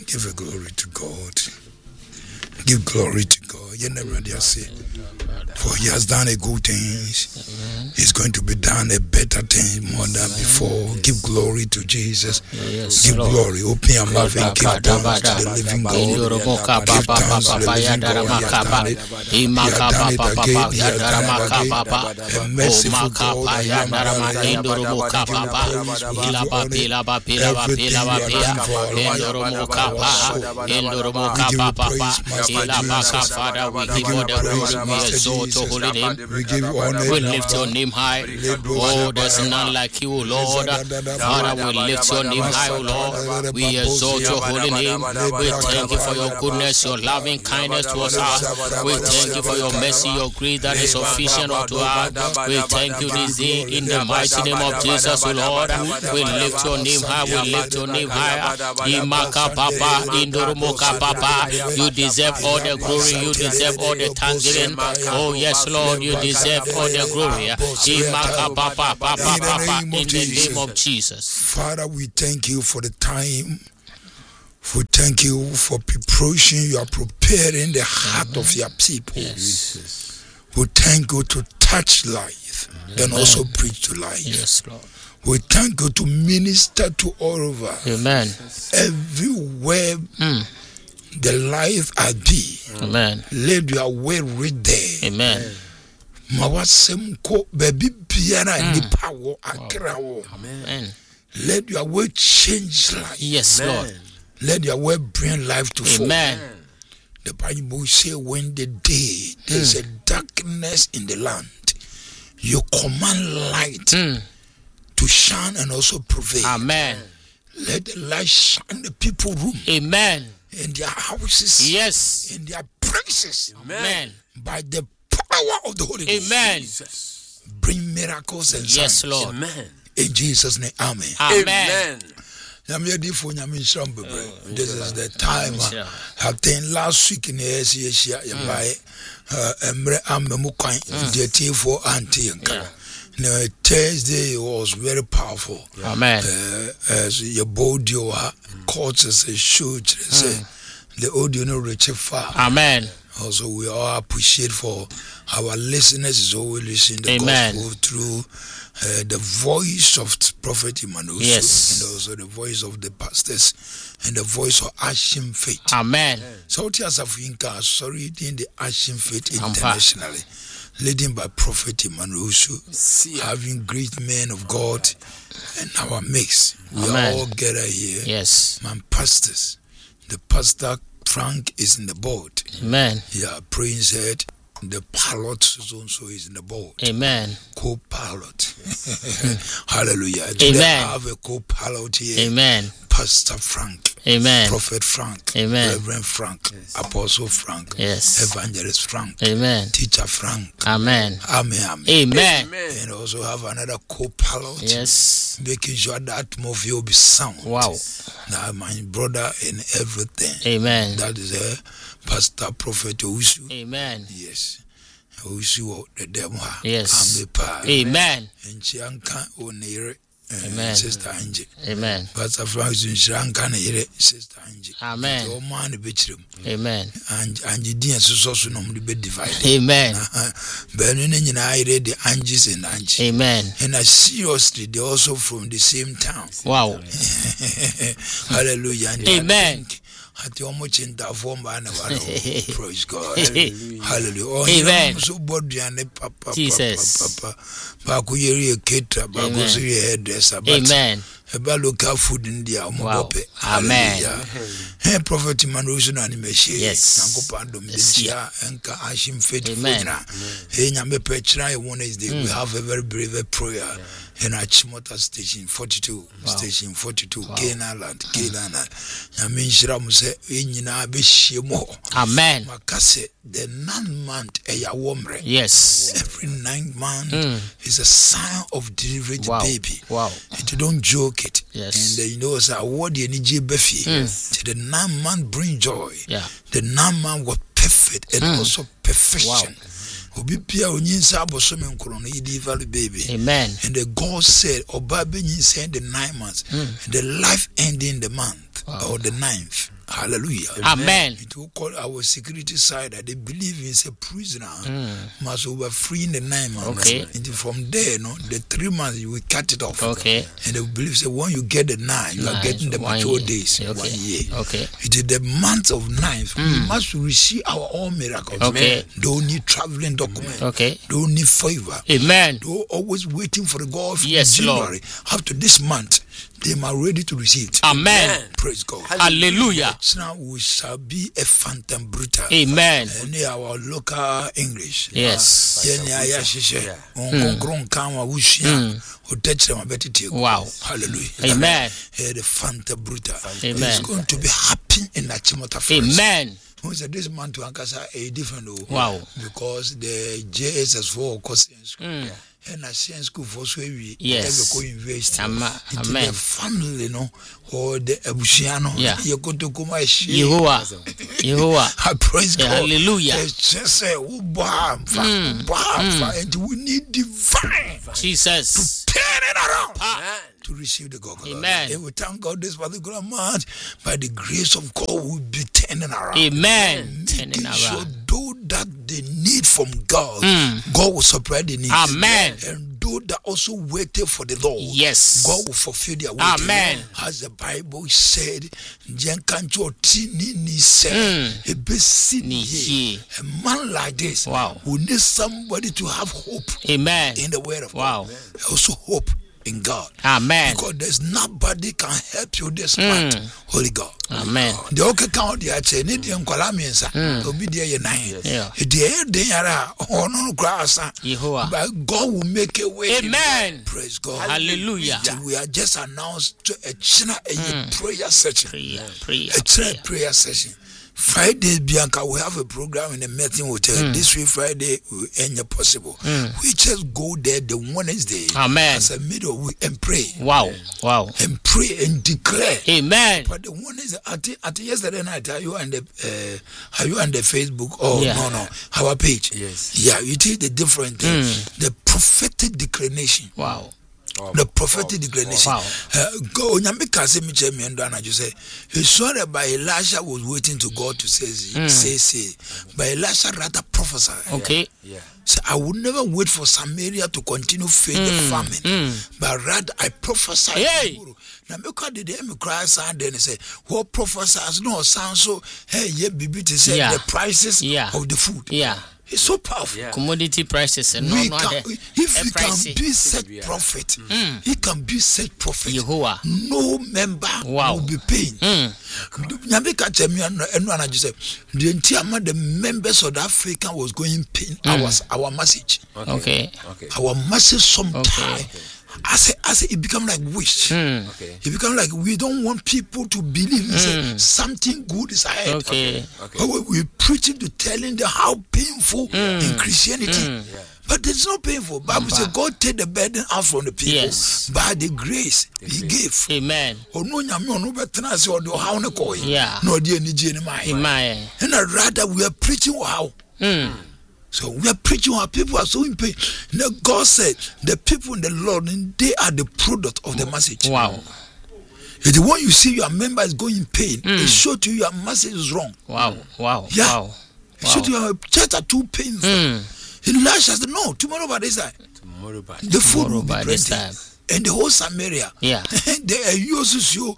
Give a glory to God. Give glory to God. You never dare say. For he has done a good things. He's going to be done a better thing more than before. Give glory to Jesus. Give glory. Open your mouth and give thanks to the living God. Give thanks to the living God. He has done it again. He has done it again. A merciful God. I am God. I give you praise. Everything you have done for our life. We give you praise, Master Jesus. Father, we give you the glory, we exalt your holy name. We give you honor. We lift your name high. Oh, there's none like you, Lord. Father, we lift your name high, O Lord. We exalt your holy name. We thank you for your goodness, your loving kindness towards us. We thank you for your mercy, your grace that is sufficient unto us. We thank you this day in the mighty name of Jesus, O Lord. We lift your name high. We lift your name high. Imaka Papa, Indoromoka Papa. You deserve all the glory. You deserve all the thanksgiving. Oh yes, Lord, you deserve all the glory. In the name of Jesus. Father, we thank you for the time. We thank you for preparation. You are preparing the heart of your people. Yes. We thank you to touch life and also preach to life. Yes, Lord. We thank you to minister to all over. Amen. Everywhere the life I be. Amen. Let your way read there. Amen. Mawasem ko baby biara ni power akrawo. Amen. Let your way change life. Yes, Lord. Let your way bring life to full. Amen. The Bible says when the day there's a darkness in the land, you command light to shine and also prevail. Amen. Let the light shine the people room. Amen. In their houses. Yes. In their places. Amen. By the power of the Holy Ghost. Amen. Jesus. Bring miracles and signs. Yes, Lord. Amen. In Jesus' name, amen. Amen. This is the time. I think last week in the SCA, Thursday was very powerful. Amen. As your audio courts as a shoot, the audio no reach far. Amen. Also, we all appreciate for our listeners is always listening the gospel through the voice of Prophet Emmanuel, yes, and also the voice of the pastors and the voice of Ashim Faith. Amen. So, Tiasafinka, sorry, in the Ashim Faith internationally, leading by Prophet Emmanuel, having great men of God in our mix. We all gather here. Yes. Man, pastors. The pastor Frank is in the board. Amen. Yeah, Prince head. The pilot also is in the board. Amen. Co-pilot. Hallelujah. Amen. They have a co-pilot here. Amen. Pastor Frank. Amen. Prophet Frank. Amen. Reverend Frank. Yes. Apostle Frank. Yes. Evangelist Frank. Amen. Teacher Frank. Amen. Amen. Amen. Amen. And also have another co-pilot. Yes. Making sure that atmosphere will be sound. Wow. Now my brother in everything. Amen. That is Pastor Prophet Owusu. Amen. Yes. Owusu the demo. Yes. Amen. And Chianka Onere. Amen. Sister Angie. Amen. Pastor Frank Chianka Nere. Sister Angie. Amen. The man the bedroom. Amen. And Angie Dian so no be divided. Amen. But I read the Angies and Angie. Amen. And seriously, they also from the same town. Wow. Hallelujah. Amen. Praise God. Hallelujah. Amen. Jesus. Amen. About local food in the Amen. Hey, Prophet Emmanuel, yes. We have a very brave prayer in our Chimota station 42, station 42, Canaan land. I mean, Shram say, Amen. Makase, the 9 month a yes. Every 9 months is a sign of delivery baby. Wow. And you don't joke it. Yes. And you know, it's a word you need Befi. The 9 month bring joy. Yeah. The 9 month was perfect and also perfection. Wow. Baby. Amen. And the God said, Obabe said the 9 months, and the life ending the month or the 9th. Hallelujah. Amen. It will call our security side that they believe is a prisoner must over free in the 9 months. Okay. And from there, the 3 months you will cut it off. Okay. And they believe that when you get the 9, you are getting the mature days. Okay. 1 year. Okay. It is the month of 9th. We must receive our own miracles. Okay. Don't need traveling document. Okay. Don't need favor. Amen. Don't always waiting for the God from Yes, January up to this month. They are ready to receive it. Amen. Praise God. Hallelujah. Now we shall be a phantom brutal. Amen. And our local English. Yes. Wow. Hallelujah. Amen. The phantom brutal. Amen. It's going to be happy in Achimota Forest. Amen. This month to Ankasa a different. Wow. Because the JSS4 course and a science school for Swavi. Yes. Invest Amen. the family, or the Abusiano. Yeah. You're going to come Yehovah. I praise God. Hallelujah. Just say, and we need divine Jesus to turn it around. To receive the God. Amen. And we thank God this particular month, by the grace of God, we'll be turning around. Amen. Turning around. Sure, though that the need from God, God will supply the needs. Amen. And though that also waited for the Lord, yes, God will fulfill their waiting. Amen. As the Bible said, a man like this, wow, will need somebody to have hope. Amen. In the word of wow. God. Also hope in God. Amen. Because there's nobody can help you this month. Holy God. Amen. The okay count the ache need the nkwalamiensa obi de ye nan. Yeah. The yara ono krasa. Yehovah. But God will make a way. Amen. Praise God. Hallelujah. We are just announced to a china a prayer session. Prayer session. Friday, Bianca, we have a program in the Meeting Hotel. This week, Friday, ain't possible. We just go there the Wednesday. Amen. As a middle week and pray. Wow. Wow. And pray and declare. Amen. But the one is at yesterday night, are you on the Facebook? Oh, yeah. No. Our page. Yes. Yeah, you see the different thing. The prophetic declaration. Wow. The prophetic declaration. Wow. Go Nyamika say me che me and you say he saw that by Elisha was waiting to God to say. But Elisha rather prophesied. Okay. Yeah. So I would never wait for Samaria to continue feeding the famine, but rather I prophesy. Hey. Now me call the cry sound then say what prophesies no sound so hey bibi to say the prices of the food. Yeah. It's so powerful. Yeah. Commodity prices and if he can be such prophet, he can be such prophet. Yehovah. No member will be paying. The members of the African was going paying our message. Okay. Our message sometime. As it become like wish. It become like we don't want people to believe something good is ahead. Okay. We're preaching to telling them how painful in Christianity. But it's not painful. Bible says God take the burden out from the people by the grace He gave. Amen. Yeah. And rather we are preaching how. So we are preaching how people are so in pain. Now God said the people in the Lord, they are the product of the message. Wow. If the one you see your member is going in pain, it shows to you your message is wrong. Wow. Yeah. Wow. It shows to you your church are too painful. Elisha said, no, tomorrow by this time. The food will be plenty. And the whole Samaria. Yeah. They are used to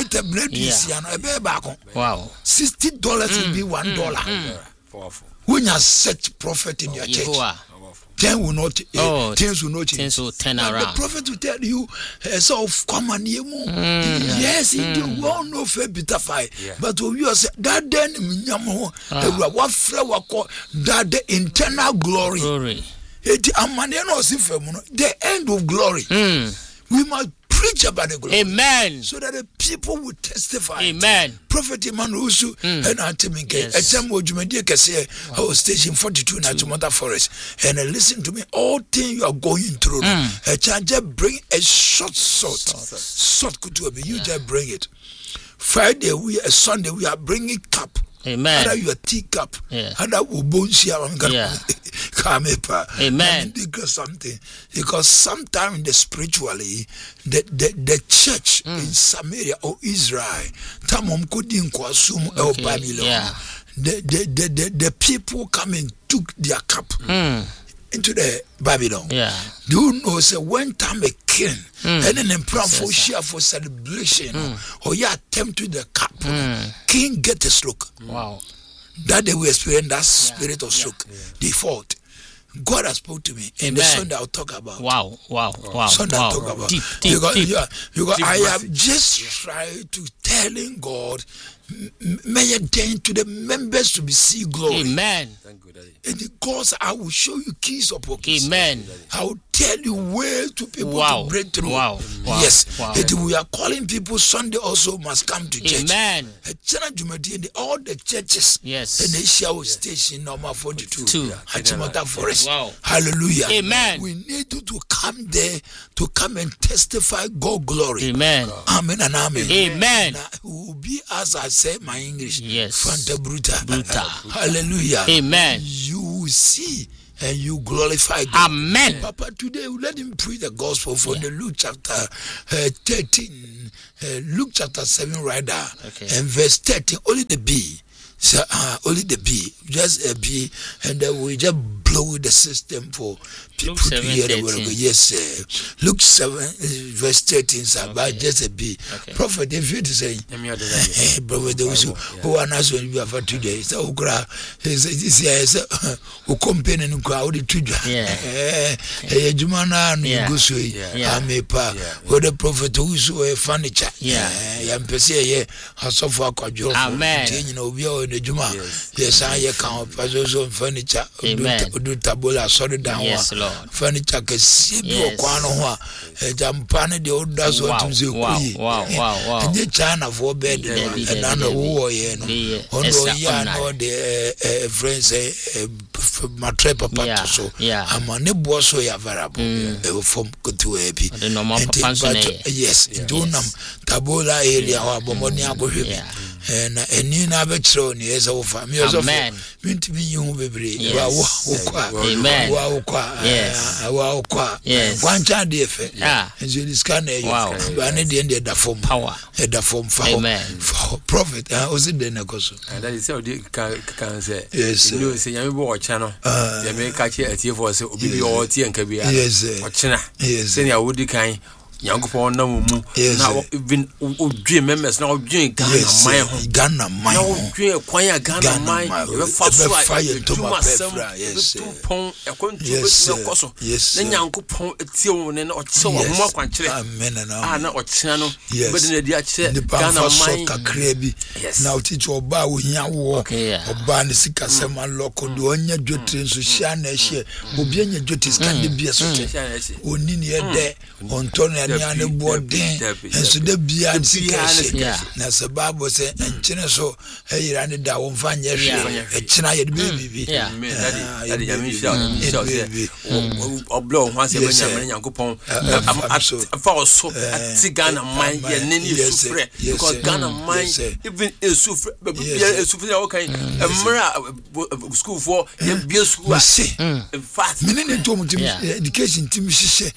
wow. $60 will be $1. When you set prophet in your church, things will not change. Things will turn around. The prophet will tell you, so come on, yes, you won't know fair bitter fight. But when you say that then what flower called that the internal glory. The end of glory. We must preach about the glory. Amen. So that the people will testify. Amen. Prophet Emmanuel and Antiminke. I was station 42 in Achimota Forest. And listen to me, all things you are going through. A charger bring a short to me. You just bring it. Friday, Sunday, we are bringing cup. Amen. Either your teacup, either Amen. Something because sometimes spiritually the church in Samaria or Israel, Babylon, the people come and took their cup into the Babylon. Yeah. Do you know? Say when time a king and then in plan for share for celebration or you attempt to the cup, king get a stroke. Wow. That they will experience that spirit of stroke. They fought. God has spoken to me in the Sunday I'll talk about. Wow. Sunday I'll talk about. Deep. Because I have just tried to telling God, may attend to the members to see glory. Amen. And because I will show you keys of keys. Amen. I will tell you where to people to break through. Yes. We are calling people Sunday also must come to church. Amen. All the churches. Yes. And they share station number 42. Achimota Forest. Wow. Hallelujah. Amen. We need you to come there to come and testify God glory. Amen. Amen and amen. Amen. Now, it will be as I say my English. Yes. Fanta Bruta. Hallelujah. Amen. You will see and you glorify God. Amen. Papa, today we let him preach the gospel from the Luke chapter 13, Luke chapter 7 right there, and verse 13, only the B. So, only the B, just a B, and then we just blow the system for people to hear the word of God. Yes, sir. Luke 7, verse 13, sir, but just a B. Prophet, if you say, brother, those who are not going to be for today, so this is who compare and crowd to Jumana, and Gusui, Amepa, who the prophet who is a furniture. Yampese, House of Work, Amen. The Juma, yes, I count as furniture, do tabula, sorry down. Yes, Lord. Furniture can see you, Quanoa, a jampana, the old does what to say. Wow. And the China for bed, and none war, or the friends, my trepa pato. I'm a nebo so available from Kutuepi. The normal yes, Dunam, Tabula area or Bomonia. And you never throw near so family. Amen. Mean to be you, baby. Amen. Yes. One child, and you discard. Wow. I need the end of the form power. At the form for prophet. I was in the Negoso. And that is how you can say, yes, you say, I'm a channel. They may catch it at you for so be your tea and cabia. Yes, China. Yes, then I would decline. Young for no now even dream members now drink Ghana mine now drink choir Ghana mine fire to my yes 2 pound a control yes then yanko pound etie ne na o che wo mo akwankyere amen na o che no but na dia che Ghana mine kakra bi na o teach oba wo hia wo oba ne sika sema loko do onya dwotire so hia na hie obi anya dwotire sika de bia so oni ne de onto and boarding and so the beer na se Bible say enchine so eyira ne da wo mfa nye hwe echina ye baby daddy yami sha oblo ho ase benya Nyankopon afa oso atigana man ye neni sufre because Ghana man even esufre esufre o kan emra school for ye bia school in fact menene to mutim education team hihye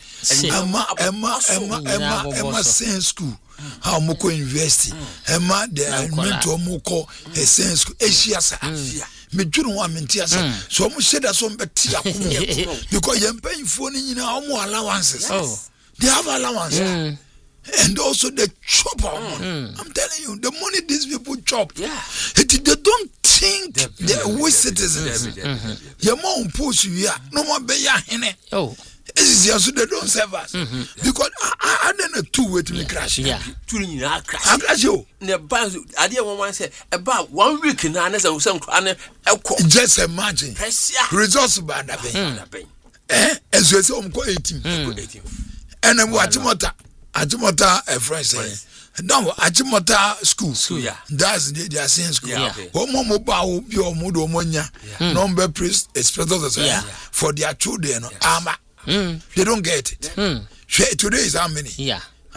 Emma Saint School, how Moko University, Emma the mentor Moko Saint School, Asia. Me do no want Mentiasa. So much said that some betia because you're paying for more allowances. They have allowance. And also the chopper. I'm telling you, the money these people chop. They don't think they're we citizens. Your mom push you here, no more be ya. So they don't serve us because I don't 2 way to me crash. Two crash. I crash you. I didn't want to say about 1 week in an just imagine results bad. As you say, 18. And then what Ajimota a friend say. No, Ajimota school. That's their same school. One more mobile, your Mudo Monia, number priest, express for their children. They don't get it. Today is how many? Is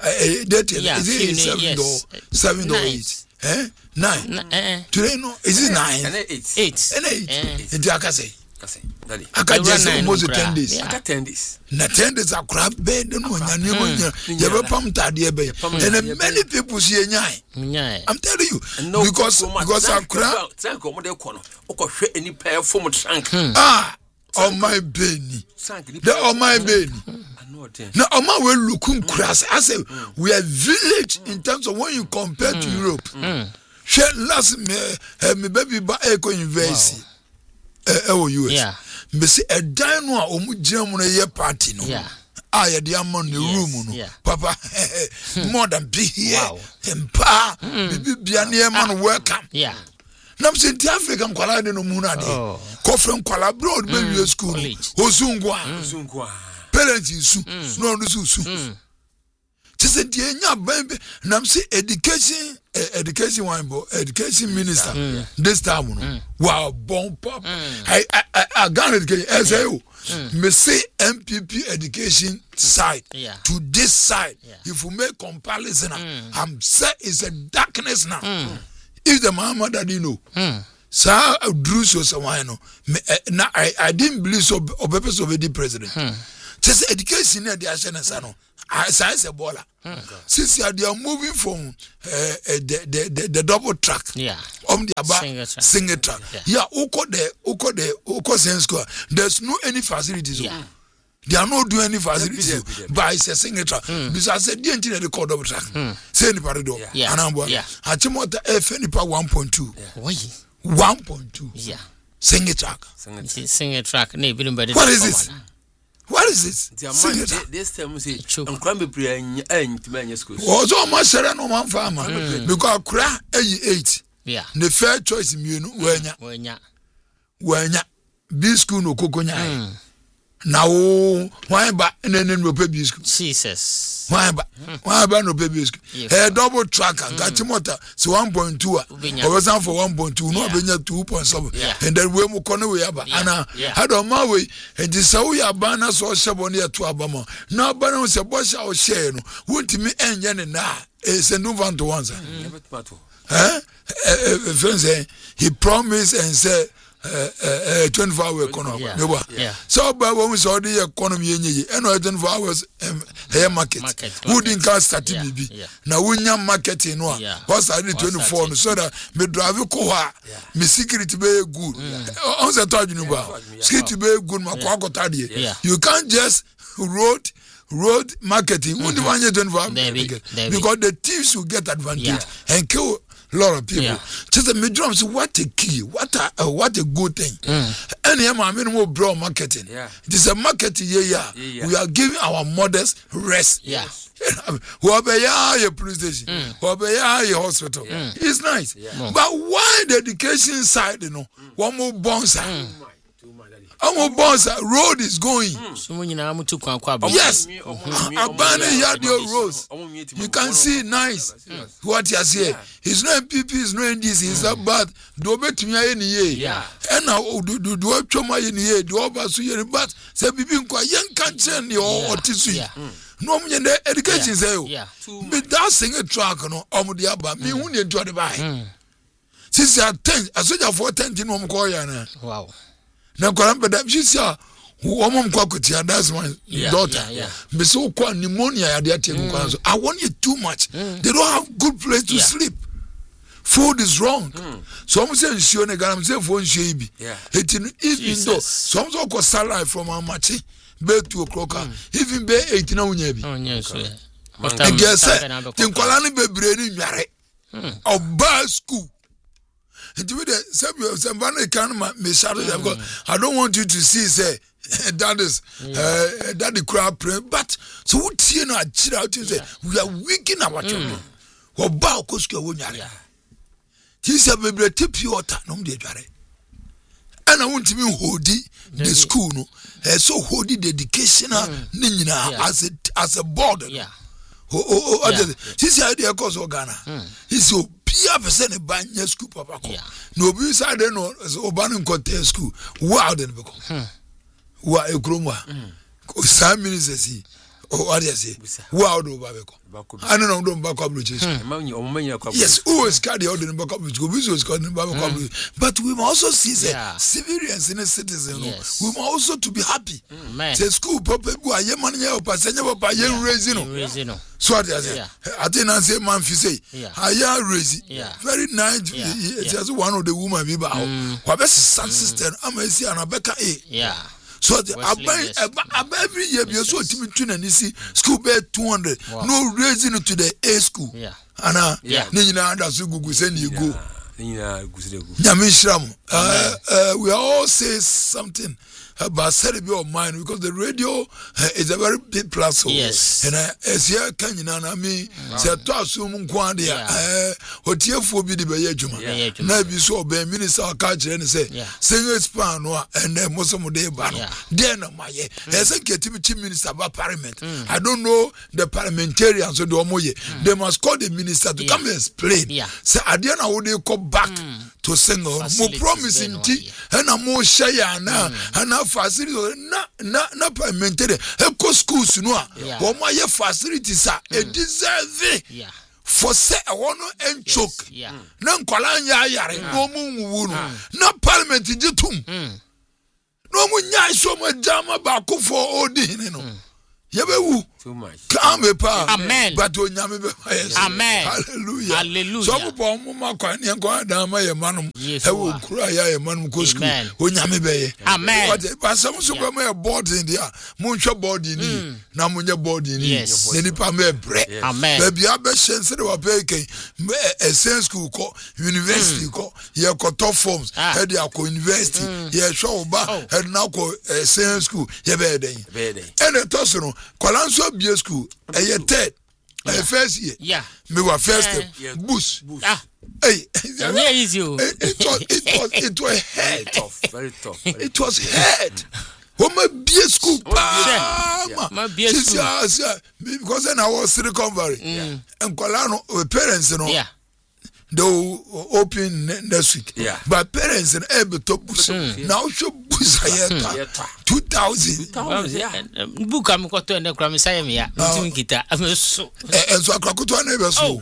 it 7 or 8? 9. Today no, is it 9? 8. And 8. And I can say aka just almost 10 days. Yeah. 10 days. Na 10 days akra bed no nyane you be pam tade be. And many people see nyai. I'm telling you because akra tank o mo de kono o ko hwe eni pa form tank. On my belly. On my belly. Now, on my way looking crass. I say we are village in terms of when you compare to Europe. Last me baby ba eco university. US. Yeah. Me say a dino omu jam na ye party no. Yeah. I the among the room no. Yeah. Papa more than be here. Empa be near man welcome. Yeah. Nam say the African kwala de no mu na de. Kofrem kwala abroad be school. Ozungwa. Parents su no su. Just the enya baby nam say education minister this time no. Wow, bon pop. I got education SAO. Me say MPP education side to this side. If we make comparison, I'm say it's a darkness now. If the mama that you know, so Drew so someone no, I didn't believe so. Purpose of the president. Just education in the Ashanasano. I say baller. Since they are moving from the double track, the about single track. Uko sense square. There's no any facilities. They are not doing any facilities, but it's a single track. Because I said, the entity they call double track. Say any parido. And I'm going. I think what the FNP 1.2. 1.2. Yeah. Single track. Single track. What is this? What is this? This time we say, I'm crumbly praying and school. Also, my son, no man farmer because cry 8. Yeah. The fair choice in you, when ya be school no coconya. Now, why back and then no baby school? Jesus. Why back no baby school? A double tracker, got your motor, so 1.2. I was on for 1.2, no, 2.7. And then we will corner way up. And I don't my way, and this how we are banners or Shabonia to Abama. Now, Banner was a boss or share, wouldn't me and Yen now. It's a new one to answer. Friends, he promised and said, 24-hour economy. So, but when we saw the economy, and 24 hours market. Who didn't start to now we marketing one. What's I did 24 so that me drive koha, me security be good. On the third security be good, my you can't just road marketing. Who do you 24 hours? Because the thieves will get advantage and kill a lot of people. Just the midterms, what a key, what a good thing. And I mean more broad marketing. It is a marketing we are giving our mothers rest. Whoever your police station, whoever your hospital. It's nice. But why the education side, one more bonds road is going. Yes, abandon your roads. You can see nice what you say. It's not MPP, it's not NDC, it's not bad. Do bet me any year. And now do choma in year, do over so you but say people young can't send your autism. No, the education say, but that single track, the abba, me who need to buy. Since you are 10, I said you 410 in one corner. Wow. Now, but she's a woman quakutia, that's my daughter. But so called pneumonia, I want you too much. They don't have good place to sleep. Food is wrong. Some say, I'm saying for Shaby. Even though some so called salary from our machi, bed 2 o'clock, even bay 18 on Yabi. And guess it, think Colani be brainy yare or bar school. I don't want you to see say that is that the crowd pray, but so what you know chill out and say we are weak in our children. What about Kosko Wunyare? He said we tip you water, no de jare. And I want to be holding the school no so holding the educational as a border. She said the cause of Ghana. He so Pia percent banya school papa. No be side no Oban contest school. Wow then become. Wa ekromwa. 5 minutes Oh, what do you say? Wow, do Babeko. I don't know, don't back up with yes, who is carrying out in back up with Gobizo's calling Babako. But we must also see civilians in a citizen. We must also to be happy. Say school, Papa, go a Yemania or Passania, raising. So I say, man, if you say, I raising. Very nice. It's just one of the women, Wabes son sister, Amesi and Abeka. So every year we also team and see school bed 200. No raising to the A school. Anna, Nina that's who send you go. We all say something about Serbia of mine because the radio is a very big platform. Yes. And as here can you know me say to assume kwandia otiefo bi de beye adwuma na bi so obe minister ka kire ne say senior span no and mosomo de ba no dey na maye ese ketimi chief minister ba parliament. I don't know the parliamentarians so the omoye they must call the minister to come and explain say ade na wo dey come back to sing mo promising ti na mo share na facility na parliamentary eco schools no a wo ma ye facilities a e deserve for say I want to end choke na nkwala nya yare no mu nwu no na parliament jitum no mu nya so ma jama ba ko for odin no Yabewu. Too much. Come pa. Amen. But onyame be yes. Amen. Hallelujah. Hallelujah. So mo mama kwa ni kwa da ma ye manum. E wo kura ya ye manum ko school. Amen. Onyame be ye. Amen. But some so be my board in there. Mo nhwe board ni. Na mo nye board ni. Yes. Ni pa me bre. Amen. Baby abeshen se de wa pe ken. Essence school ko, university ko, ye ko top forms. He de akọ university. Ye show ba, he na ko essence school. Ye be den. Be den. And it also no Kwalanso BS school a third first year me were first boost hey easy it was head tough, very tough. It was head my BS school my BS school because then I was Silicon Valley and Kwalano parents you know they will open next week. But parents and able to boost now show boost 2,000. Book I'm got to the Cramisaya me. I'm so and so I could to never so.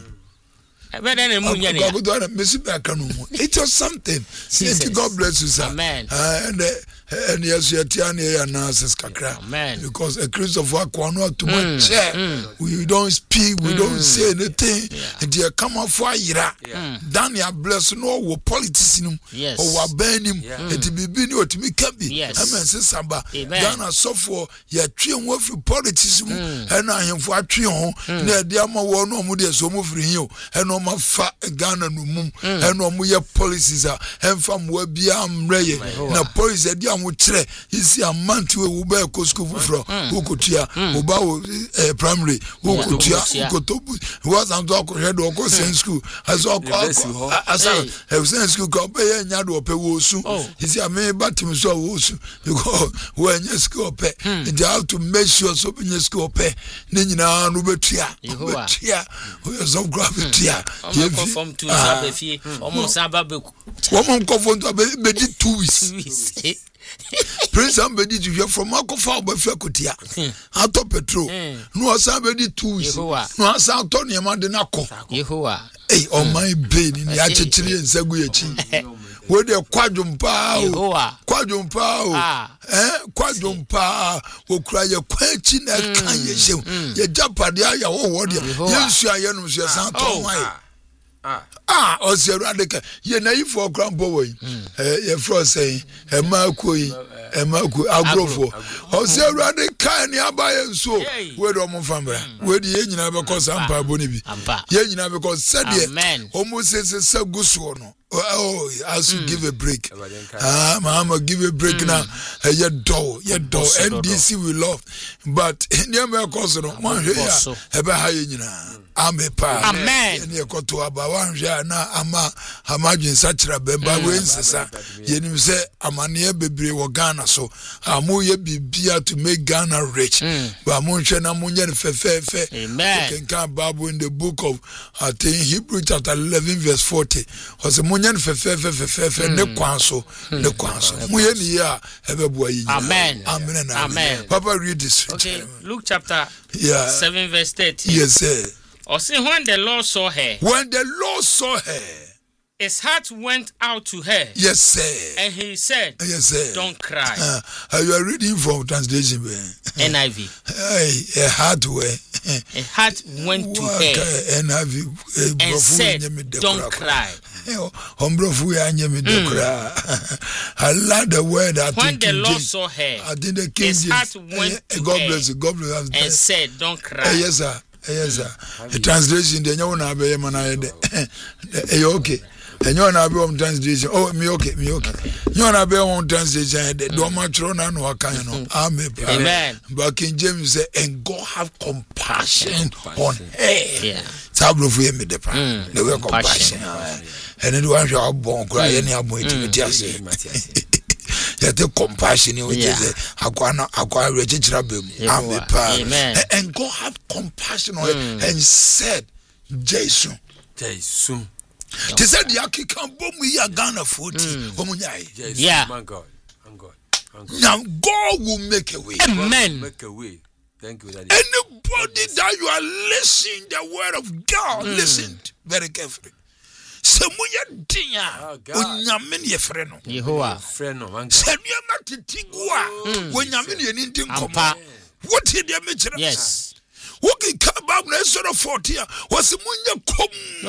It was something. God bless you, sir. Amen. And yes, you are Tiani and Nurses Kakra. Amen. Because a Christopher Kwano to my chair. We don't speak, we don't say anything. And they come up for Ira. Daniel bless no politician or ban him. And to be been or to me can be. Amen. Samba. Dana so for your tree and work for politician. And I am for a trion. Near the Ama war no more so move for you. And no more fat Ghana no mum. And no more policies are. And from where be am ready. Na police at the is a man to a Uber school from who could hear Uba primary, who could hear was on talk head or go send school. As all as I have sent school called Bay and Yado Pewosu. Is a man but him so because when you school pay, and you have to make sure so in your school pay. Then you know, Nubetia, who is of gravity. From to almost woman come from to 2 weeks. Prince somebody to hear from Marco Falber Facutia. Out of petrol. No, somebody 2 weeks. No, San Antonio Mandanako. Yehoah. Hey, on my brain in the Achitri and Seguichi. Where the quadrum power, quadrum power will cry your quenching and can you show your Japadia, your own word. Yes, I am your San Antonio. Or say radical, ye naive for grandboy, your frost saying, a Marco, I'll grow for. Or say radical nearby and so, where the Omo family, where the engine never cause Ampa Bonibi, Yen never cause said, almost says a so good one. Oh, I should give a break. Mama, give a break now. Your door, NDC we love, but near my cousin, one here, ever high. Amen. And you got to about 1 year now. Imagine such a bemba wins. You say, I'm a near baby or Ghana. Ghana so amoye bibia to make Ghana rich but amonhwe na monye fefefe. Amen. You can Bible in the book of I think Hebrew chapter 11 verse 40 was monye fefefe ne kwanso moye ni ya ebeboa yi. Amen. Amen. Amen. Papa read this. Okay, Luke chapter 7 verse 13. Yes, sir. Or see when the Lord saw her. When the Lord saw her, his heart went out to her. Yes, sir. And he said, yes, sir. Don't cry. You are reading from translation. NIV. A heart way. A heart went to her. NIV. And said, Don't cry. I love the word. When the Lord saw her, his heart went to God her. bless you. God bless you. And said, Don't cry. Yes, sir. Yes, sir. The translation, the new one I be okay. And you wanna be on translation. Oh, me okay. You wanna be on translation. The Domatrona no akano. Amen. But King James say, and God have compassion on her. Yeah. Tablo for me the pan. The way compassion. And it was your born cry any aboy to just yet the compassion which is acquire register. Amen. And God have compassion on her and said, Jason. They said Yaki can bomb me a Ghana 40. Yeah. Now God will make a way. Amen. Make a way. Thank you, Daddy. Anybody that you are listening the word of God, listen very carefully. Semuya dinya onyame ye frɛ no Yehowa frɛ no semuya matitigua onyame ye ni ndi nkɔmɔ what did they make? Yes. Walking come back na sort of 40 was munye kom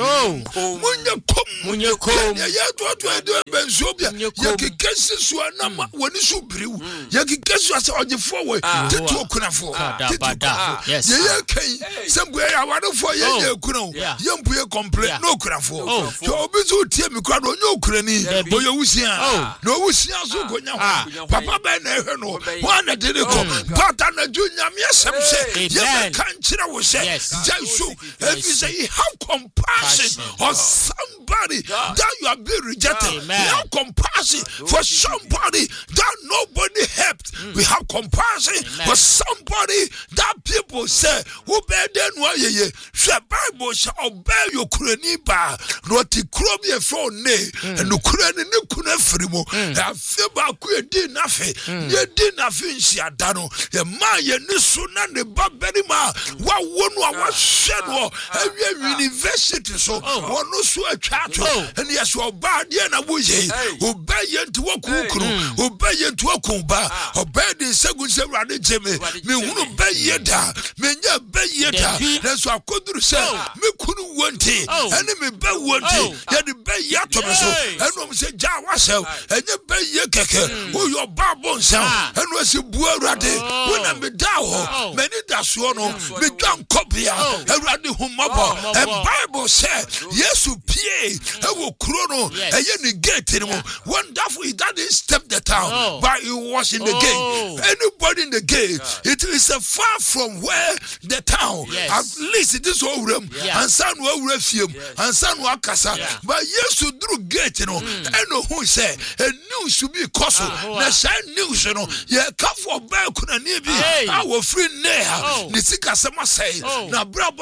ya to benzobia ya kekesi so na woni so briu ya kekesi ase ogefo we tetu okunafo yes ya kai sembu ya wadofo ya ekuna ya mpuye complain no okunafo yo obizu tie mi kwa no okunani boye wusia no wusia so konya ho papa ba na ehwe no wana de ko pata na junya me semse ya kan chira wo say Jesus if you say you have compassion on somebody that you have been rejected, you have compassion for somebody that nobody helped. We have compassion for somebody that people say who bear then why ye the Bible shall obey your kuraniba not the crobby phone ne and the kurani ne kuna frimo and feba ku din nafe ye din nafe nsia dano ye ma ye ne suna ne baberima wa wonu a hwehwe no university so wono so atwato and yes oba de na boye oba ye nti wakukuru oba ye nti wakumba oba de segun se wrade jeme me hunu ba ye da me nya ba ye da na so akoduru se me kunu wonti ene me ba wonti ye de ba ye to me so eno se ja wasel enye ba ye keke wo yo babo nsan eno se bu awrade wona me da ho me ni da so no me dwan kopia awrade humabo and Bible said yesu pie e wo kuro no eye ni gate ni mo wonderful he didn't step the town but he was in the gate. Anybody in the gate it is far from where the town at least it is all room and son we fiem and son wa kasa but yesu through gate no eno who say a news should be koso na say news no ye ka for ba kuna ni bi our free ne ha ni sika sama say na brabo